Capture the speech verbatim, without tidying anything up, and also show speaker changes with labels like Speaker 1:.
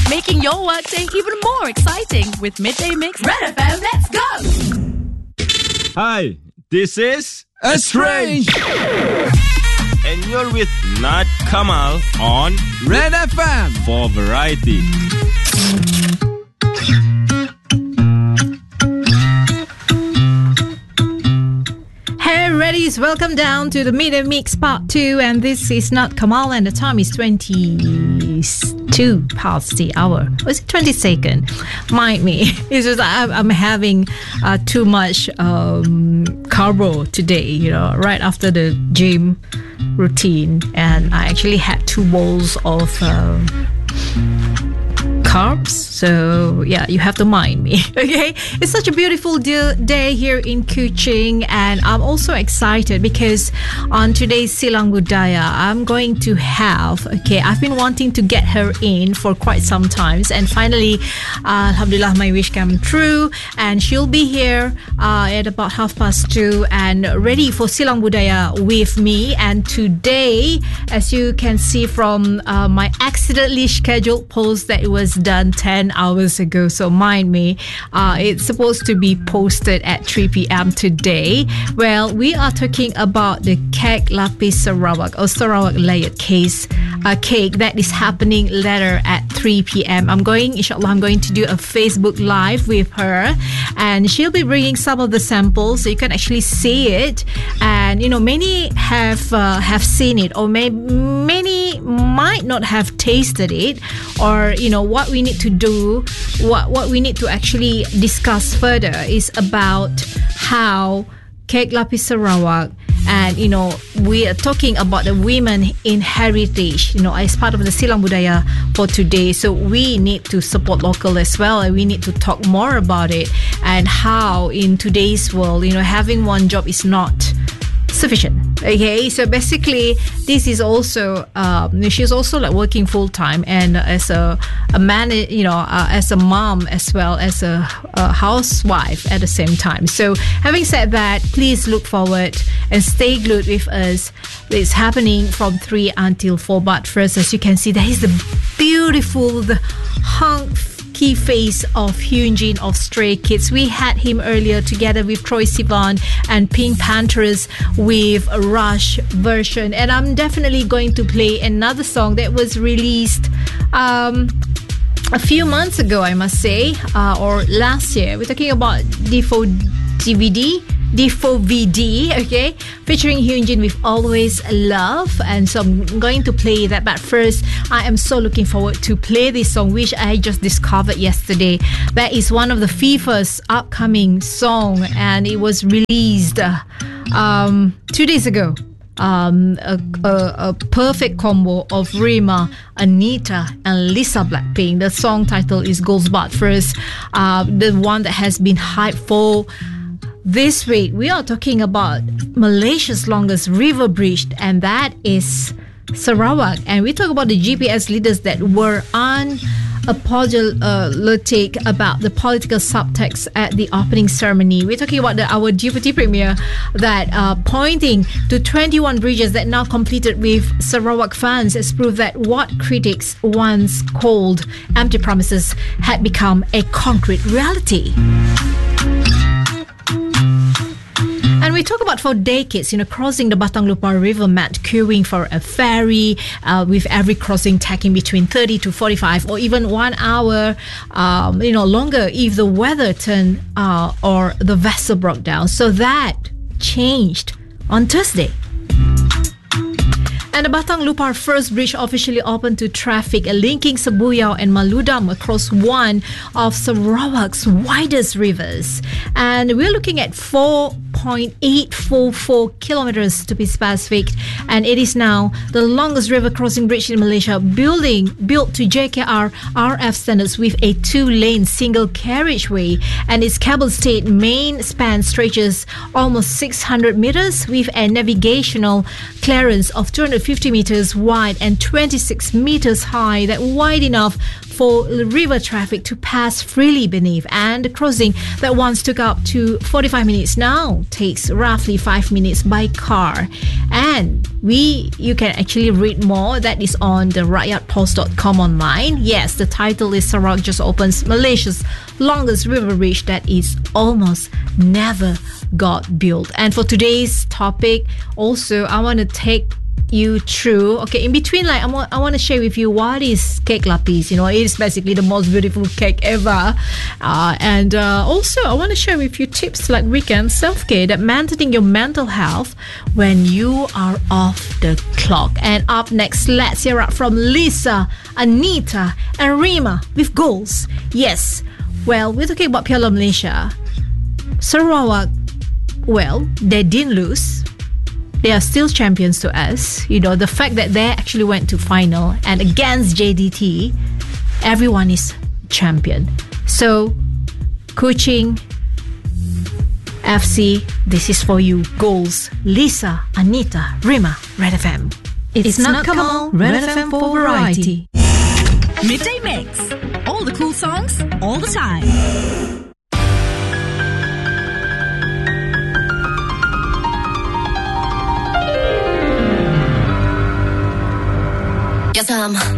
Speaker 1: making your workday even more exciting with Midday Mix Red F M. Let's go!
Speaker 2: Hi, this is
Speaker 3: Estrange,
Speaker 2: and you're with Nad Kamal on
Speaker 3: Red F M
Speaker 2: for variety.
Speaker 4: Hey, readies, welcome down to the Midday Mix Part two, and this is Nad Kamal, and the time is twenty-two past the hour. Was it twenty-second? Mind me, it's just I'm, I'm having uh, too much um, carbo today, you know, right after the gym routine, and I actually had two bowls of uh, carbs, so yeah, you have to mind me. Okay, it's such a beautiful de- day here in Kuching, and I'm also excited because on today's Silang Budaya I'm going to have, okay, I've been wanting to get her in for quite some times, and finally uh, Alhamdulillah, my wish came true, and she'll be here uh, at about half past two and ready for Silang Budaya with me. And today, as you can see from uh, my accidentally scheduled post, that it was done ten hours ago, so mind me, uh, it's supposed to be posted at three p.m. today. Well, we are talking about the Kek Lapis Sarawak or Sarawak layered case uh, cake that is happening later at three p.m. I'm going, inshallah, I'm going to do a Facebook Live with her, and she'll be bringing some of the samples so you can actually see it. And you know, many have uh, have seen it, or may, many might not have tasted it, or you know, what we need to do, what what we need to actually discuss further is about how Kek Lapis Sarawak, and you know, we are talking about the women in heritage, you know, as part of the Silang Budaya for today. So we need to support local as well, and we need to talk more about it, and how in today's world, you know, having one job is not sufficient. Okay, so basically this is also um, she's also like working full time, and as a, a man, you know, uh, as a mom as well as a, a housewife at the same time. So having said that, please look forward and stay glued with us. It's happening from three until four, but first, as you can see, there is the beautiful, the hunk key face of Hyun Jin of Stray Kids. We had him earlier together with Troye Sivan and Pink Panthers with a Rush version, and I'm definitely going to play another song that was released um, a few months ago, I must say, uh, or last year. We're talking about Defo D V D Defo V D, okay, featuring Hyun Jin with Always Love. And so I'm going to play that, but first I am so looking forward to play this song, which I just discovered yesterday. That is one of the FIFA's upcoming song, and it was released uh, um, two days ago. Um, a, a, a perfect combo of Rima, Anita, and Lisa Blackpink. The song title is Goes But First, uh, the one that has been hyped for this week. We are talking about Malaysia's longest river bridge, and that is Sarawak. And we talk about the G P S leaders that were unapologetic about the political subtext at the opening ceremony. We're talking about the, our Deputy Premier that uh, pointing to twenty-one bridges that now completed with Sarawak funds as proof that what critics once called empty promises had become a concrete reality. And we talk about for decades, you know, crossing the Batang Lupar River meant queuing for a ferry, uh, with every crossing taking between thirty to forty-five or even one hour, um, you know, longer if the weather turned uh, or the vessel broke down. So that changed on Thursday. And the Batang Lupar First Bridge officially opened to traffic, linking Sebuyau and Maludam across one of Sarawak's widest rivers. And we're looking at four point eight four four kilometers to be specific, and it is now the longest river crossing bridge in Malaysia, building built to J K R R F standards with a two-lane single carriageway, and its cable-stayed main span stretches almost six hundred meters with a navigational clearance of two hundred fifty meters wide and twenty-six meters high, that wide enough for river traffic to pass freely beneath, and the crossing that once took up to forty-five minutes now takes roughly five minutes by car. And we, you can actually read more. That is on the rakyat post dot com online. Yes, the title is Sarawak just opens Malaysia's longest river bridge that is almost never got built. And for today's topic, also, I want to take you through, okay, in between, like I want, I want to share with you what is cake lapis. You know, it is basically the most beautiful cake ever. Uh, and uh, also, I want to share with you tips like weekend self-care that maintaining your mental health when you are off the clock. And up next, let's hear out from Lisa, Anita, and Rima with goals. Yes, well, we're talking about Piala Malaysia. Sarawak, well, they didn't lose. They are still champions to us. You know, the fact that they actually went to final and against J D T, everyone is champion. So, Kuching F C, this is for you. Goals, Lisa, Anita, Rima, Red F M. It's, it's not Kamal, Red, Red F M for variety.
Speaker 1: Midday Mix. All the cool songs, all the time.
Speaker 5: Yes, I'm